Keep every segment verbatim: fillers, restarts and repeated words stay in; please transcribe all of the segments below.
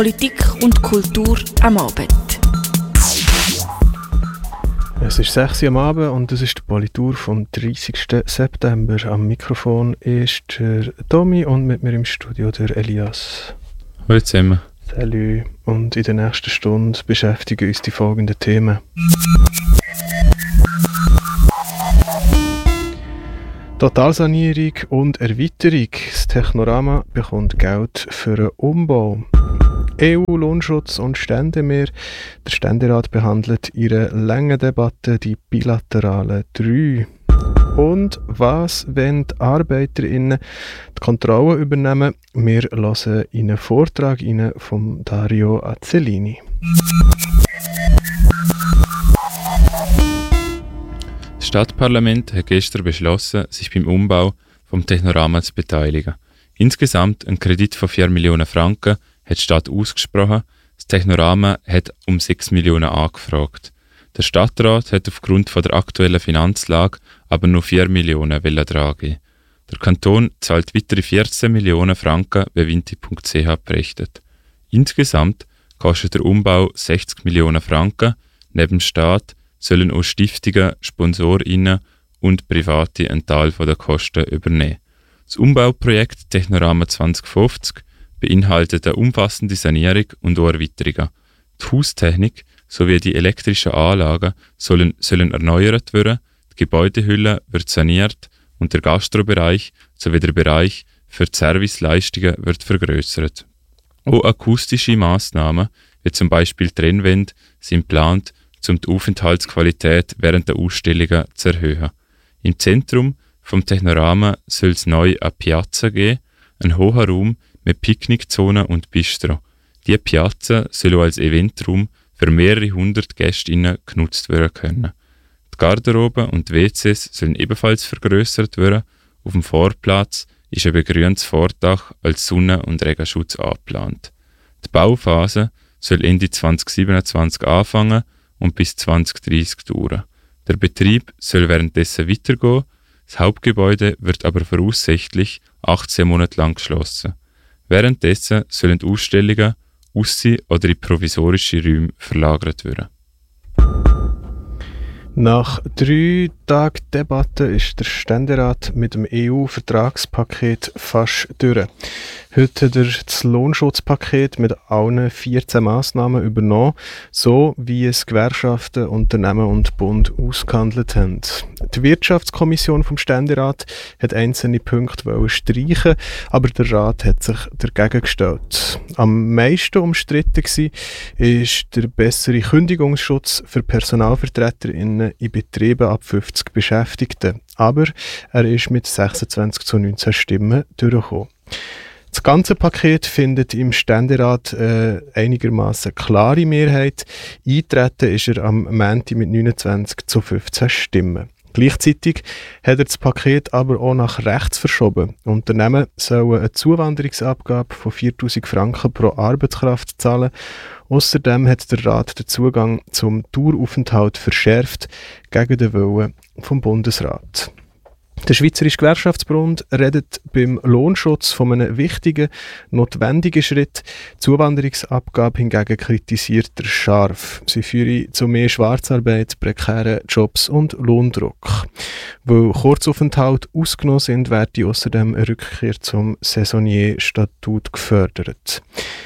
Politik und Kultur am Abend. Es ist sechs Uhr am Abend und das ist die Politur vom dreißigsten September. Am Mikrofon ist der Tommy und mit mir im Studio der Elias. Hallo zusammen. Salut. Und in der nächsten Stunde beschäftigen uns die folgenden Themen. Totalsanierung und Erweiterung. Das Technorama bekommt Geld für einen Umbau. E U-Lohnschutz und Ständemeer. Der Ständerat behandelt in einer langen Debatte die bilateralen drei. Und was, wenn die ArbeiterInnen die Kontrolle übernehmen? Wir hören in einen Vortrag rein von Dario Azzellini. Das Stadtparlament hat gestern beschlossen, sich beim Umbau vom Technorama zu beteiligen. Insgesamt ein Kredit von vier Millionen Franken hat die Stadt ausgesprochen. Das Technorama hat um sechs Millionen angefragt. Der Stadtrat hat aufgrund von der aktuellen Finanzlage aber nur vier Millionen tragen. Der Kanton zahlt weitere vierzehn Millionen Franken, wie Vinti punkt c h berichtet. Insgesamt kostet der Umbau sechzig Millionen Franken. Neben dem Staat sollen auch Stiftungen, SponsorInnen und Private einen Teil der Kosten übernehmen. Das Umbauprojekt Technorama zwanzig fünfzig beinhaltet eine umfassende Sanierung und auch Erweiterungen. Die Haustechnik sowie die elektrischen Anlagen sollen, sollen erneuert werden, die Gebäudehülle wird saniert und der Gastrobereich sowie der Bereich für die Serviceleistungen wird vergrößert. Auch akustische Massnahmen, wie zum Beispiel Trennwände, sind geplant, um die Aufenthaltsqualität während der Ausstellungen zu erhöhen. Im Zentrum vom Technorama soll es neu eine Piazza geben, ein hoher Raum mit Picknickzone und Bistro. Diese Piazza soll auch als Eventraum für mehrere hundert GästInnen genutzt werden können. Die Garderobe und die W Cs sollen ebenfalls vergrößert werden. Auf dem Vorplatz ist ein begrüntes Vordach als Sonne- und Regenschutz angeplant. Die Bauphase soll Ende zwanzig siebenundzwanzig anfangen und bis zwanzig dreißig dauern. Der Betrieb soll währenddessen weitergehen. Das Hauptgebäude wird aber voraussichtlich achtzehn Monate lang geschlossen. Währenddessen sollen die Ausstellungen aussie oder in provisorische Räume verlagert werden. Nach drei Tagen Debatte ist der Ständerat mit dem E U-Vertragspaket fast durch. Heute hat er das Lohnschutzpaket mit allen vierzehn Massnahmen übernommen, so wie es Gewerkschaften, Unternehmen und Bund ausgehandelt haben. Die Wirtschaftskommission vom Ständerat hat einzelne Punkte streichen, aber der Rat hat sich dagegen gestellt. Am meisten umstritten war der bessere Kündigungsschutz für PersonalvertreterInnen in Betrieben ab fünfzig Beschäftigten. Aber er ist mit sechsundzwanzig zu neunzehn Stimmen durchgekommen. Das ganze Paket findet im Ständerat äh, einigermaßen klare Mehrheit. Eintreten ist er am Montag mit neunundzwanzig zu fünfzehn Stimmen. Gleichzeitig hat er das Paket aber auch nach rechts verschoben. Unternehmen sollen eine Zuwanderungsabgabe von viertausend Franken pro Arbeitskraft zahlen. Außerdem hat der Rat den Zugang zum Daueraufenthalt verschärft gegen den Willen vom Bundesrat. Der Schweizerische Gewerkschaftsbund redet beim Lohnschutz von einem wichtigen, notwendigen Schritt. Die Zuwanderungsabgabe hingegen kritisiert er scharf. Sie führe zu mehr Schwarzarbeit, prekären Jobs und Lohndruck. Weil Kurzaufenthalte ausgenommen sind, werde außerdem eine Rückkehr zum Saisonnier-Statut gefördert.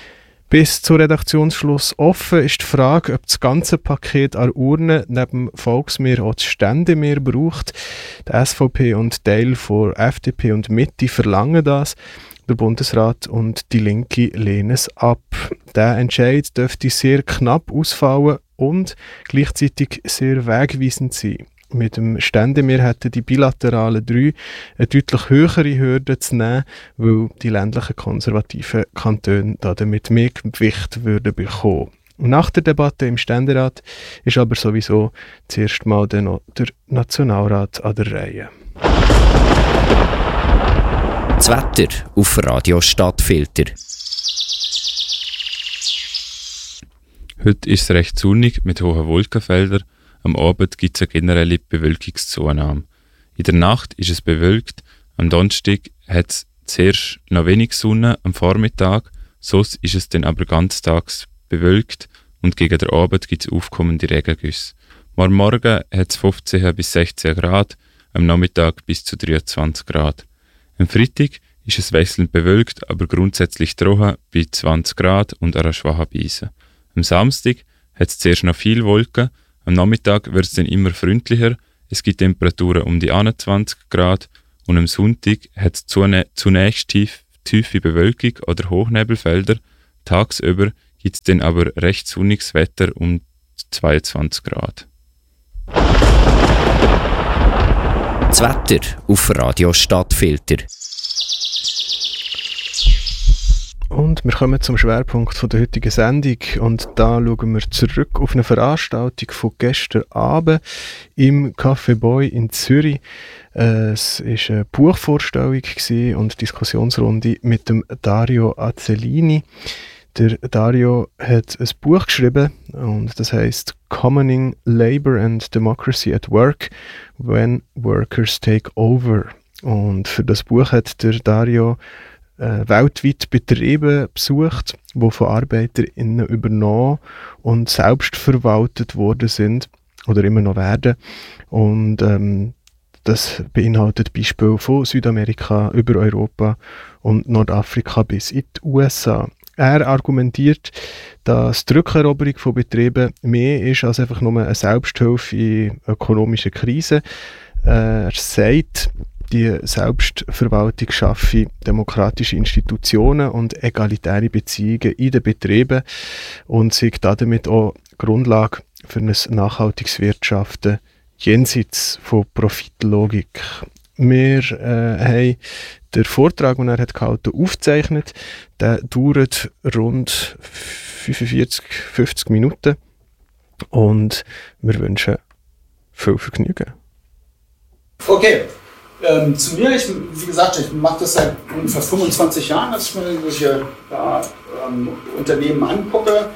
Bis zum Redaktionsschluss offen ist die Frage, ob das ganze Paket an Urne neben Volksmehr auch das Ständemeer braucht. Die S V P und Teil von F D P und Mitte verlangen das. Der Bundesrat und die Linke lehnen es ab. Der Entscheid dürfte sehr knapp ausfallen und gleichzeitig sehr wegweisend sein. Mit dem Ständemeer hätten die bilateralen drei eine deutlich höhere Hürde zu nehmen, weil die ländlichen konservativen Kantone damit mehr Gewicht würden bekommen. Nach der Debatte im Ständerat ist aber sowieso zuerst mal der Nationalrat an der Reihe. Das Wetter auf Radio Stadtfilter. Heute ist es recht sonnig mit hohen Wolkenfeldern. Am Abend gibt es eine generelle Bewölkungszunahme. In der Nacht ist es bewölkt. Am Donnerstag hat es zuerst noch wenig Sonne am Vormittag, sonst ist es dann aber ganztags bewölkt und gegen den Abend gibt es aufkommende Regengüsse. Am Morgen hat es fünfzehn bis sechzehn Grad, am Nachmittag bis zu dreiundzwanzig Grad. Am Freitag ist es wechselnd bewölkt, aber grundsätzlich trocken bei zwanzig Grad und einer schwachen Brise. Am Samstag hat es zuerst noch viele Wolken, am Nachmittag wird es dann immer freundlicher, es gibt Temperaturen um die einundzwanzig Grad und am Sonntag hat es zunächst tief, tiefe Bewölkung oder Hochnebelfelder, tagsüber gibt es dann aber recht sonniges Wetter um zweiundzwanzig Grad. Das Wetter auf Radio Stadtfilter. Und wir kommen zum Schwerpunkt von der heutigen Sendung und da schauen wir zurück auf eine Veranstaltung von gestern Abend im Café Boy in Zürich. Äh, es war eine Buchvorstellung und Diskussionsrunde mit dem Dario Azzellini. Der Dario hat ein Buch geschrieben und das heisst Commoning Labour and Democracy at Work, When Workers Take Over. Und für das Buch hat der Dario äh, weltweit Betriebe besucht, die von ArbeiterInnen übernommen und selbst verwaltet worden sind oder immer noch werden. Und ähm, das beinhaltet Beispiele von Südamerika über Europa und Nordafrika bis in die U S A. Er argumentiert, dass die Rückeroberung von Betrieben mehr ist als einfach nur eine Selbsthilfe in ökonomischen Krisen. Er sagt, die Selbstverwaltung schaffe demokratische Institutionen und egalitäre Beziehungen in den Betrieben und sei damit auch Grundlage für ein nachhaltiges Wirtschaften jenseits von Profitlogik. Wir äh, haben den Vortrag, den er hat gehalten, aufgezeichnet. Der dauert rund fünfundvierzig, fünfzig Minuten und wir wünschen viel Vergnügen. Okay, ähm, zu mir, ich, wie gesagt, ich mache das seit ungefähr fünfundzwanzig Jahren, dass ich mir solche ja, ähm, Unternehmen angucke,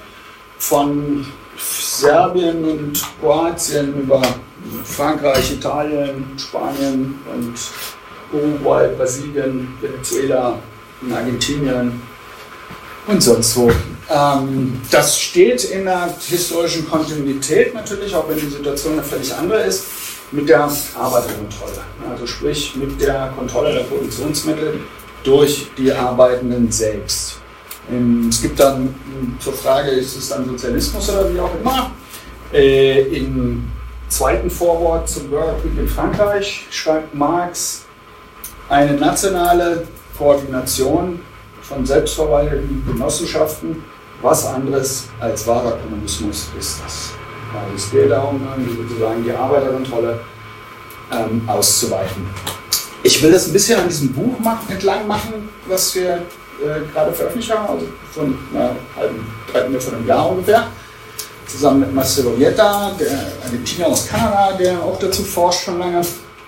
von Serbien und Kroatien über Frankreich, Italien, Spanien und Uruguay, Brasilien, Venezuela, Argentinien und sonst wo. Ähm, das steht in der historischen Kontinuität natürlich, auch wenn die Situation eine völlig andere ist, mit der Arbeiterkontrolle. Also sprich mit der Kontrolle der Produktionsmittel durch die Arbeitenden selbst. Es gibt dann zur Frage, ist es dann Sozialismus oder wie auch immer, äh, im zweiten Vorwort zum Bürgerkrieg in Frankreich schreibt Marx, eine nationale Koordination von selbstverwalteten Genossenschaften, was anderes als wahrer Kommunismus ist das. Also es geht darum, sozusagen die Arbeiterkontrolle ähm, auszuweiten. Ich will das ein bisschen an diesem Buch machen, entlang machen, was wir äh, gerade veröffentlicht haben, also von einer halben, dreiviertel von einem Jahr ungefähr, zusammen mit Marcelo Vieta, der Argentinier aus Kanada, der auch dazu forscht schon lange.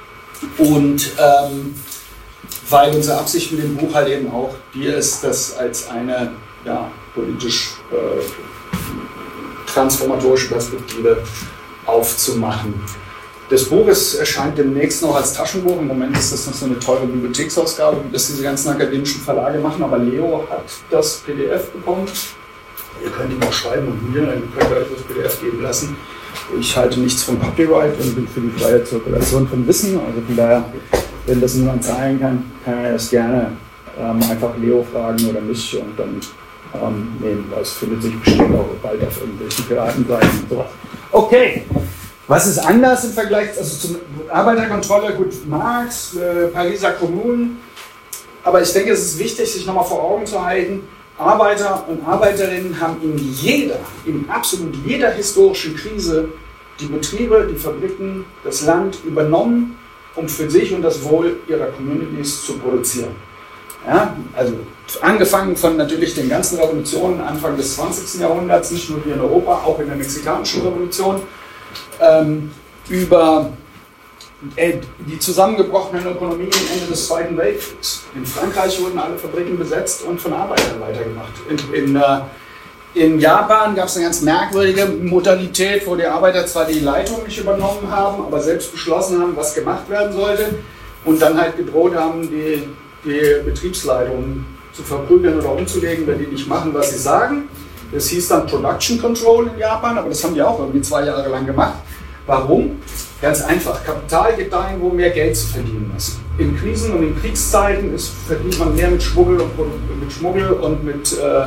Und ähm, weil unsere Absicht mit dem Buch halt eben auch die ist, das als eine ja, politisch äh, transformatorische Perspektive aufzumachen. Das Buch ist, erscheint demnächst noch als Taschenbuch. Im Moment ist das noch so eine teure Bibliotheksausgabe, wie das diese ganzen akademischen Verlage machen. Aber Leo hat das P D F bekommen. Ihr könnt ihm auch schreiben und mir, dann könnt ihr euch das P D F geben lassen. Ich halte nichts vom Copyright und bin für die freie Zirkulation von Wissen. Also von daher, wenn das niemand zahlen kann, kann er das gerne ähm, einfach Leo fragen oder mich und dann ähm, nehmen, weil es findet sich bestimmt auch bald auf irgendwelchen Piratenseiten und sowas. Okay, was ist anders im Vergleich also zur Arbeiterkontrolle? Gut, Marx, äh, Pariser Kommunen, aber ich denke, es ist wichtig, sich nochmal vor Augen zu halten, Arbeiter und Arbeiterinnen haben in jeder, in absolut jeder historischen Krise die Betriebe, die Fabriken, das Land übernommen, um für sich und das Wohl ihrer Communities zu produzieren. Ja, also angefangen von natürlich den ganzen Revolutionen Anfang des zwanzigsten Jahrhunderts, nicht nur hier in Europa, auch in der mexikanischen Revolution, ähm, über äh, die zusammengebrochenen Ökonomien Ende des Zweiten Weltkriegs. In Frankreich wurden alle Fabriken besetzt und von Arbeitern weitergemacht. In, in, äh, in Japan gab es eine ganz merkwürdige Modalität, wo die Arbeiter zwar die Leitung nicht übernommen haben, aber selbst beschlossen haben, was gemacht werden sollte und dann halt gedroht haben, die die Betriebsleitung zu verprügeln oder umzulegen, wenn die nicht machen, was sie sagen. Das hieß dann Production Control in Japan, aber das haben die auch irgendwie zwei Jahre lang gemacht. Warum? Ganz einfach. Kapital geht dahin, wo mehr Geld zu verdienen ist. In Krisen und in Kriegszeiten ist, verdient man mehr mit Schmuggel und, mit, Schmuggel und mit, äh,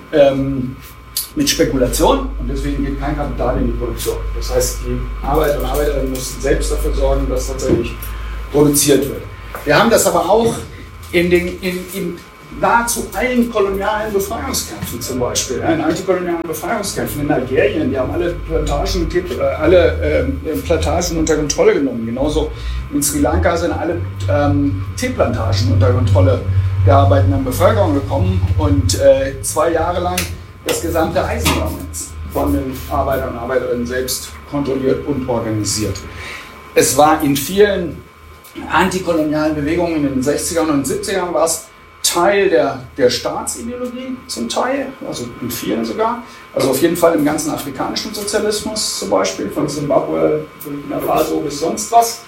ähm, mit Spekulation und deswegen geht kein Kapital in die Produktion. Das heißt, die Arbeiter und Arbeiterinnen müssen selbst dafür sorgen, dass tatsächlich produziert wird. Wir haben das aber auch in, den, in, in nahezu allen kolonialen Befreiungskämpfen zum Beispiel, in antikolonialen Befreiungskämpfen in Algerien, die haben alle Plantagen, alle äh, Plantagen unter Kontrolle genommen. Genauso in Sri Lanka sind alle ähm, Teeplantagen unter Kontrolle der arbeitenden Bevölkerung gekommen und äh, zwei Jahre lang das gesamte Eisenbahnnetz von den Arbeitern und Arbeiterinnen selbst kontrolliert und organisiert. Es war in vielen antikolonialen Bewegungen in den sechzigern und siebzigern war es Teil der, der Staatsideologie zum Teil, also in vielen sogar. Also auf jeden Fall im ganzen afrikanischen Sozialismus zum Beispiel, von Zimbabwe, Burkina Faso bis sonst was.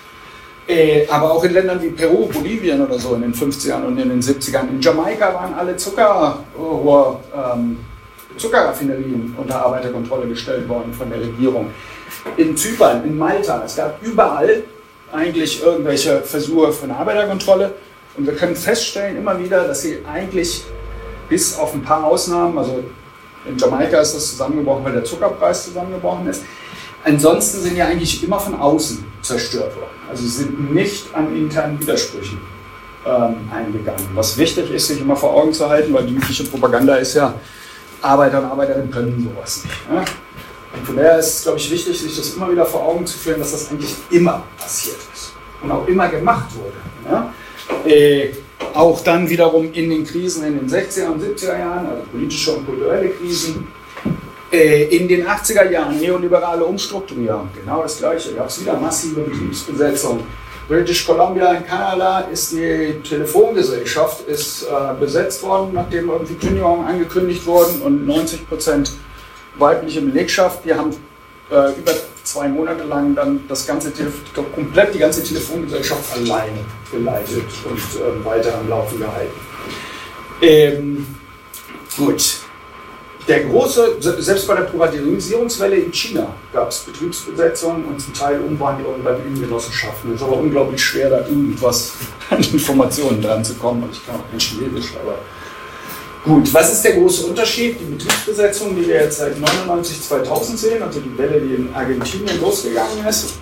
Äh, aber auch in Ländern wie Peru, Bolivien oder so in den fünfzigern und in den siebzigern. In Jamaika waren alle Zucker, oh, ähm, Zuckerraffinerien unter Arbeiterkontrolle gestellt worden von der Regierung. In Zypern, in Malta, es gab überall eigentlich irgendwelche Versuche von Arbeiterkontrolle. Und wir können feststellen immer wieder, dass sie eigentlich bis auf ein paar Ausnahmen, also in Jamaika ist das zusammengebrochen, weil der Zuckerpreis zusammengebrochen ist. Ansonsten sind ja eigentlich immer von außen zerstört worden. Also sie sind nicht an internen Widersprüchen ähm, eingegangen. Was wichtig ist, sich immer vor Augen zu halten, weil die übliche Propaganda ist ja, Arbeiter und Arbeiterinnen können sowas nicht. Ja? Und von daher ist es, glaube ich, wichtig, sich das immer wieder vor Augen zu führen, dass das eigentlich immer passiert ist und auch immer gemacht wurde. Ja? Äh, auch dann wiederum in den Krisen in den sechziger und siebziger Jahren, also politische und kulturelle Krisen, äh, in den achtziger Jahren neoliberale Umstrukturierung, genau das Gleiche, gab es wieder massive Betriebsbesetzung. British Columbia in Kanada ist die Telefongesellschaft ist, äh, besetzt worden, nachdem irgendwie Kündigungen angekündigt wurden und neunzig Prozent weibliche Belegschaft, die haben äh, über zwei Monate lang dann das ganze Telefon, komplett die ganze Telefongesellschaft alleine geleitet und äh, weiter am Laufen gehalten. Ähm, gut. Der große, selbst bei der Privatisierungswelle in China gab es Betriebsbesetzungen und zum Teil Umwandlungen bei den Genossenschaften. Es ist aber unglaublich schwer, da irgendwas an Informationen dran zu kommen. Und ich kann auch kein Chinesisch, aber gut. Was ist der große Unterschied? Die Betriebsbesetzung, die wir jetzt seit neunundneunzig zweitausend sehen, also die Welle, die in Argentinien losgegangen ist,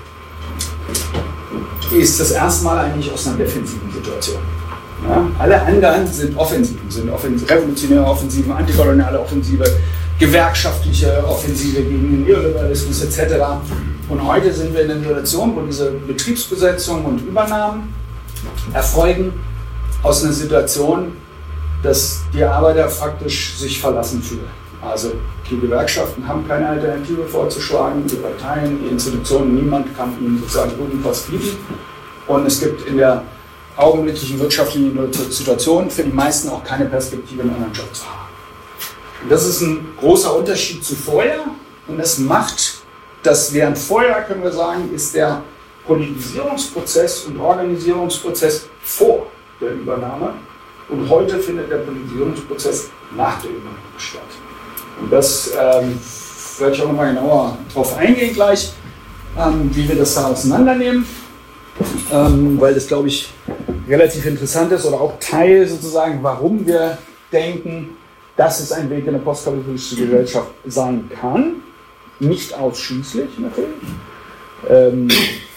ist das erste Mal eigentlich aus einer defensiven Situation. Ja, alle anderen sind Offensiven, sind offensiv, revolutionäre Offensiven, antikoloniale Offensive, gewerkschaftliche Offensive gegen den Neoliberalismus et cetera. Und heute sind wir in einer Situation, wo diese Betriebsbesetzungen und Übernahmen erfolgen aus einer Situation, dass die Arbeiter faktisch sich verlassen fühlen. Also die Gewerkschaften haben keine Alternative vorzuschlagen, die Parteien, die Institutionen, niemand kann ihnen sozusagen irgendwas bieten. Und es gibt in der augenblicklichen wirtschaftlichen Situation für die meisten auch keine Perspektive, einen anderen Job zu haben. Und das ist ein großer Unterschied zu vorher und das macht, dass während vorher, können wir sagen, ist der Politisierungsprozess und Organisierungsprozess vor der Übernahme und heute findet der Politisierungsprozess nach der Übernahme statt. Und das ähm, werde ich auch nochmal genauer drauf eingehen gleich, ähm, wie wir das da auseinandernehmen. Ähm, weil das, glaube ich, relativ interessant ist oder auch Teil sozusagen, warum wir denken, dass es ein Weg in eine postkapitalistische Gesellschaft sein kann. Nicht ausschließlich natürlich. Ähm,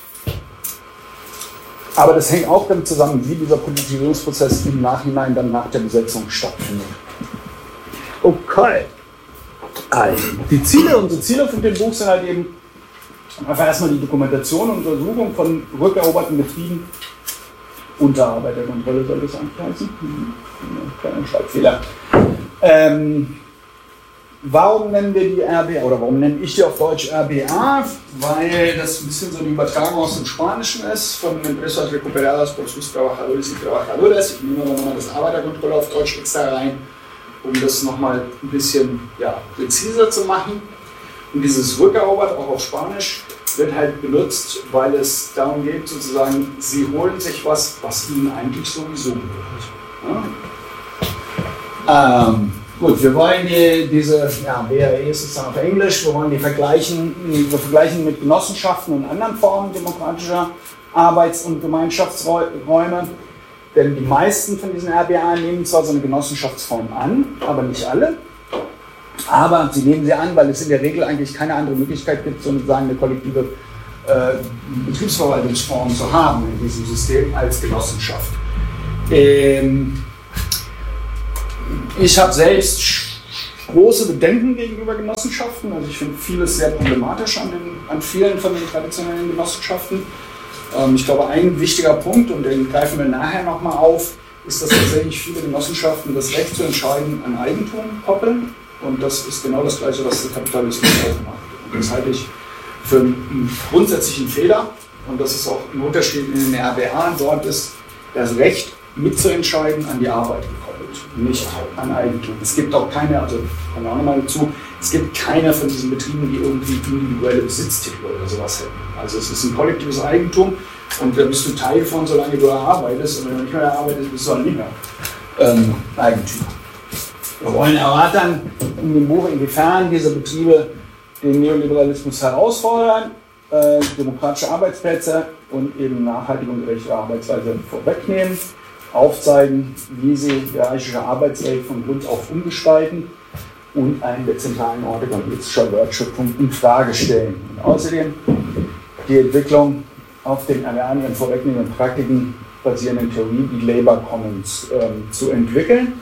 aber das hängt auch damit zusammen, wie dieser Politisierungsprozess im Nachhinein dann nach der Besetzung stattfindet. Okay. Also, die Ziele, unsere Ziele von dem Buch sind halt eben einfach erstmal die Dokumentation und Untersuchung von rückeroberten Betrieben unter Arbeiterkontrolle, soll das eigentlich heißen? Kleiner Schreibfehler. Ähm, warum nennen wir die R B A oder warum nenne ich die auf Deutsch R B A? Weil das ein bisschen so eine Übertragung aus dem Spanischen ist, von Empresas Recuperadas por sus Trabajadores y Trabajadoras. Ich nehme aber nochmal das Arbeiterkontrolle auf Deutsch extra rein, um das nochmal ein bisschen ja, präziser zu machen. Und dieses rückerobert, auch auf Spanisch, wird halt benutzt, weil es darum geht, sozusagen, sie holen sich was, was ihnen eigentlich sowieso gehört. Ja? Ähm, gut, wir wollen die, diese, ja, B R E ist sozusagen auf Englisch, wir wollen die vergleichen, wir vergleichen mit Genossenschaften und anderen Formen demokratischer Arbeits- und Gemeinschaftsräume. Denn die meisten von diesen R B A nehmen zwar so eine Genossenschaftsform an, aber nicht alle. Aber sie nehmen sie an, weil es in der Regel eigentlich keine andere Möglichkeit gibt, sozusagen eine kollektive äh, Betriebsverwaltungsform zu haben in diesem System als Genossenschaft. Ähm, ich habe selbst große Bedenken gegenüber Genossenschaften. Also ich finde vieles sehr problematisch an, den, an vielen von den traditionellen Genossenschaften. Ähm, ich glaube, ein wichtiger Punkt, und den greifen wir nachher nochmal auf, ist, dass tatsächlich viele Genossenschaften das Recht zu entscheiden an Eigentum koppeln. Und das ist genau das Gleiche, was der Kapitalismus auch macht. Und das halte ich für einen grundsätzlichen Fehler. Und das ist auch ein Unterschied in den R B A. Dort ist das Recht mitzuentscheiden an die Arbeit gekoppelt, nicht an Eigentum. Es gibt auch keine, also kommen wir auch nochmal dazu, es gibt keine von diesen Betrieben, die irgendwie individuelle Besitztitel oder sowas hätten. Also es ist ein kollektives Eigentum und da bist du Teil von, solange du arbeitest. Und wenn du nicht mehr arbeitest, bist du auch nicht mehr ähm, Eigentümer. Wir wollen erörtern in dem Buch, inwiefern diese Betriebe den Neoliberalismus herausfordern, äh, demokratische Arbeitsplätze und eben nachhaltige und gerechte Arbeitsweise vorwegnehmen, aufzeigen, wie sie die hierarchische Arbeitswelt von Grund auf umgestalten und einen der zentralen Orte kapitalistischer Wertschöpfung in Frage stellen. Und außerdem die Entwicklung auf den erlernenden vorwegnehmenden Praktiken basierenden Theorie, die Labour Commons, ähm, zu entwickeln.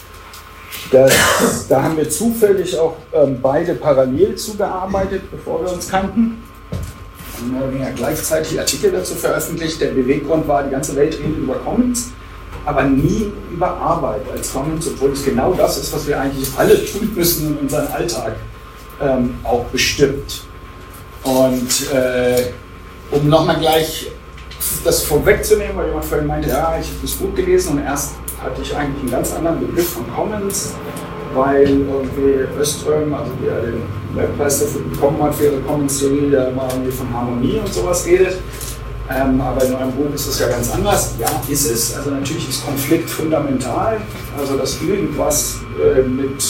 Das, da haben wir zufällig auch ähm, beide parallel zugearbeitet, bevor wir uns kannten. Wir haben ja gleichzeitig Artikel dazu veröffentlicht. Der Beweggrund war, die ganze Welt redet über Commons, aber nie über Arbeit als Commons, obwohl es genau das ist, was wir eigentlich alle tun müssen in unserem Alltag ähm, auch bestimmt. Und äh, um nochmal gleich das vorwegzunehmen, weil jemand vorhin meinte, ja, ich habe das Buch gelesen und erst hatte ich eigentlich einen ganz anderen Begriff von Commons, weil irgendwie Öström, also der den Webpreis dafür bekommen hat für ihre Commons-Theorie, der mal irgendwie von Harmonie und sowas redet. Ähm, aber in eurem Buch ist das ja ganz anders. Ja, ist es. Also natürlich ist Konflikt fundamental. Also dass irgendwas äh, mit,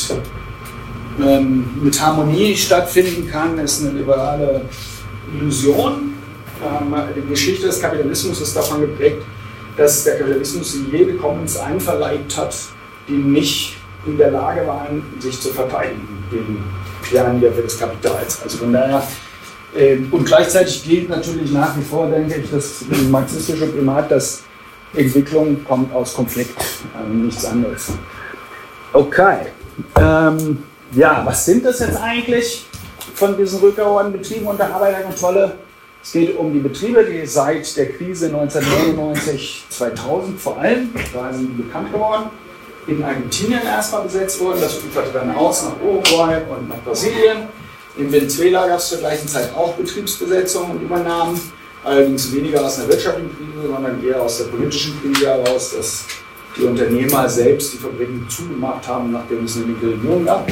ähm, mit Harmonie stattfinden kann, ist eine liberale Illusion. Ähm, die Geschichte des Kapitalismus ist davon geprägt, dass der Kapitalismus jede Commons einverleibt hat, die nicht in der Lage waren, sich zu verteidigen gegen die Angriffe des Kapitals. Also von daher, äh, und gleichzeitig gilt natürlich nach wie vor, denke ich, das marxistische Primat, dass Entwicklung kommt aus Konflikt, also nichts anderes. Okay, ähm, ja, was sind das jetzt eigentlich von diesen rückerohrenden Betrieben unter Arbeiterkontrolle? Es geht um die Betriebe, die seit der Krise neunzehnhundertneunundneunzig zweitausend vor allem, da sind die bekannt geworden, in Argentinien erstmal besetzt wurden. Das uferte dann aus nach Uruguay und nach Brasilien. In Venezuela gab es zur gleichen Zeit auch Betriebsbesetzungen und Übernahmen, allerdings weniger aus einer wirtschaftlichen Krise, sondern eher aus der politischen Krise heraus, dass die Unternehmer selbst die Fabriken zugemacht haben, nachdem es eine linke Regierung gab.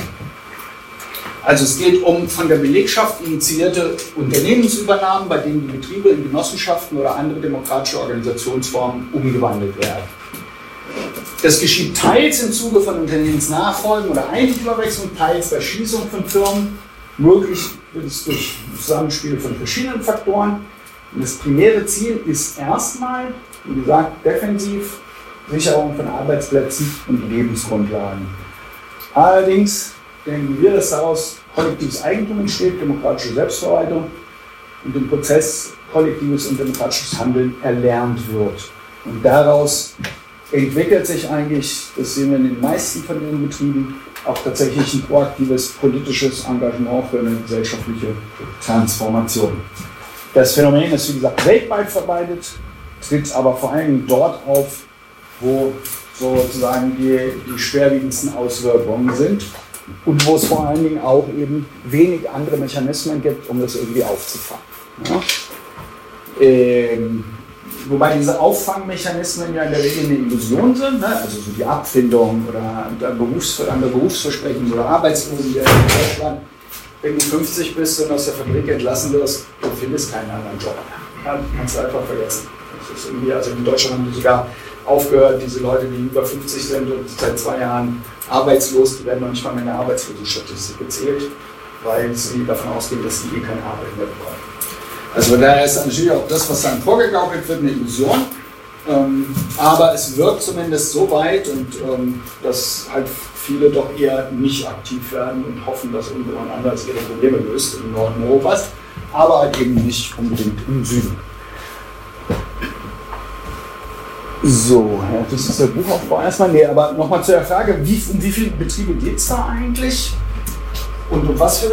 Also es geht um von der Belegschaft initiierte Unternehmensübernahmen, bei denen die Betriebe in Genossenschaften oder andere demokratische Organisationsformen umgewandelt werden. Das geschieht teils im Zuge von Unternehmensnachfolgen oder Eigentümerwechseln, teils bei Schließung von Firmen. Möglich wird es durch Zusammenspiel von verschiedenen Faktoren. Und das primäre Ziel ist erstmal, wie gesagt, defensiv, Sicherung von Arbeitsplätzen und Lebensgrundlagen. Allerdings denken wir, dass daraus kollektives Eigentum entsteht, demokratische Selbstverwaltung und im Prozess kollektives und demokratisches Handeln erlernt wird. Und daraus entwickelt sich eigentlich, das sehen wir in den meisten von den Betrieben, auch tatsächlich ein proaktives politisches Engagement für eine gesellschaftliche Transformation. Das Phänomen ist, wie gesagt, weltweit verbreitet, tritt aber vor allem dort auf, wo sozusagen die, die schwerwiegendsten Auswirkungen sind und wo es vor allen Dingen auch eben wenig andere Mechanismen gibt, um das irgendwie aufzufangen. Ja? Ähm, wobei diese Auffangmechanismen ja in der Regel eine Illusion sind, ne? Also so die Abfindung oder Berufs andere Berufsversprechen oder Arbeitslosigkeit in Deutschland. Wenn du fünfzig bist und aus der Fabrik entlassen wirst, du findest keinen anderen Job. Ja, kannst du einfach vergessen. Das ist irgendwie, also in Deutschland haben die sogar aufgehört. Diese Leute, die über fünfzig sind und seit zwei Jahren arbeitslos, die werden noch nicht mal mehr in der Arbeitslosenstatistik gezählt, weil sie davon ausgehen, dass sie eh keine Arbeit mehr bekommen. Also daher ist natürlich auch das, was dann vorgegaukelt wird, eine Illusion. Ähm, aber es wirkt zumindest so weit, und ähm, dass halt viele doch eher nicht aktiv werden und hoffen, dass irgendjemand anders ihre Probleme löst im Norden Europas, aber halt eben nicht unbedingt im Süden. So, ja, das ist der Buchaufbau erstmal. Nee, aber nochmal zu der Frage, wie, um wie viele Betriebe geht es da eigentlich? Und um was für